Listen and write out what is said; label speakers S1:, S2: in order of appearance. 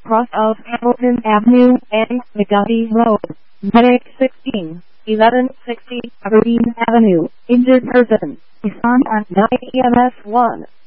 S1: cross of Hamilton Avenue and McDuffie Road. Medic 16, 1160 Aberdeen Avenue. Injured person. Respond on 9 EMS 1.